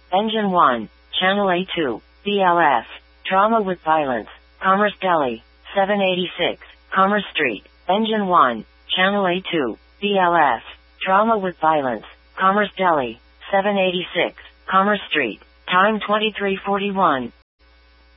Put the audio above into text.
Engine 1, Channel A2, BLS, Drama with Violence, Commerce Deli, 786, Commerce Street. Engine 1, Channel A2, BLS, Drama with Violence, Commerce Deli, 786, Commerce Street. Time 23:41.